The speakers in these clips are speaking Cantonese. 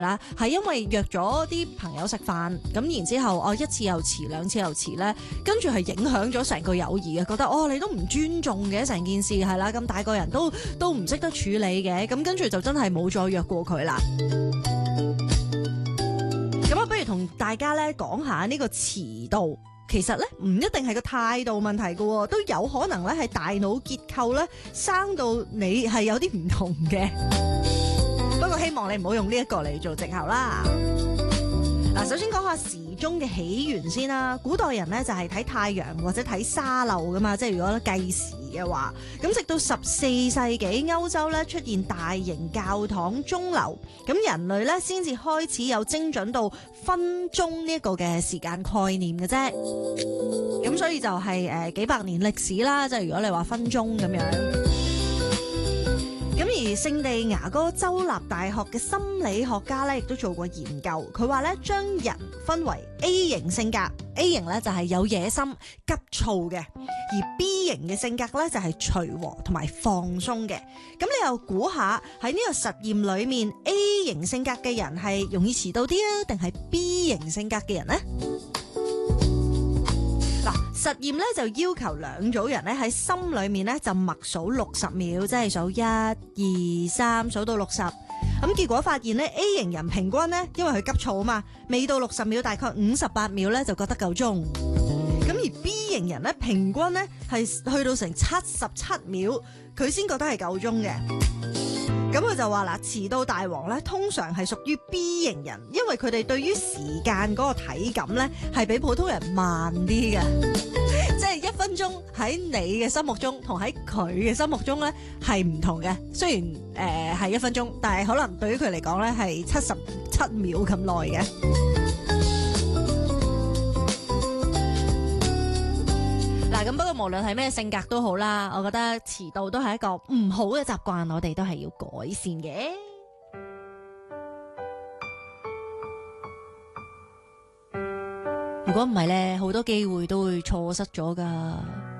啦，係因為約咗啲朋友食飯，咁然之後一次又遲，兩次又遲咧，跟住係影響咗成個友誼嘅，覺得你都唔尊重嘅成件事係啦，咁大個人都唔識得處理嘅，咁跟住就真係冇再約過佢啦。咁不如同大家咧講下呢個遲到，其實咧唔一定係個態度問題嘅，都有可能咧係大腦結構咧生到你係有啲唔同嘅。不過希望你唔好用呢一個嚟做藉口啦。嗱，首先講下時鐘嘅起源先啦。古代人咧就係睇太陽或者睇沙漏噶嘛，即係如果計時嘅話。咁直到14世紀歐洲咧出現大型教堂鐘樓，咁人類咧先至開始有精準到分鐘呢一個嘅時間概念嘅啫。咁所以就係幾百年歷史啦，即係如果你話分鐘咁樣。咁而聖地牙哥州立大學嘅心理學家咧，亦都做過研究。佢話咧，將人分為 A 型性格 ，A 型咧就係有野心、急躁嘅；而 B 型嘅性格咧就係隨和同埋放鬆嘅。咁你又估下喺呢個實驗裏面 ，A 型性格嘅人係容易遲到啲啊，定係 B 型性格嘅人呢？嗱，實驗咧就要求兩組人咧喺心裏面咧就默數60秒，即係數1、2、3數到60。咁結果發現咧 A 型人平均咧，因為佢急躁啊嘛，未到60秒，大概58秒咧就覺得夠鐘。咁而 B 型人咧平均咧係去到成77秒，佢先覺得係夠鐘嘅。咁佢就話啦，遲到大王咧通常係屬於 B 型人，因為佢哋對於時間嗰個體感咧係比普通人慢啲嘅，即係1分鐘喺你嘅心目中同喺佢嘅心目中咧係唔同嘅。雖然係1分鐘，但係可能對於佢嚟講咧係77秒咁耐嘅。咁不過無論係咩性格都好啦，我覺得遲到都係一個唔好嘅習慣，我哋都係要改善嘅。如果唔係咧，好多機會都會錯失咗噶。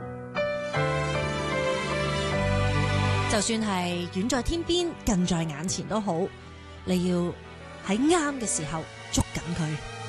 就算係遠在天邊近在眼前都好，你要喺啱嘅時候捉緊佢。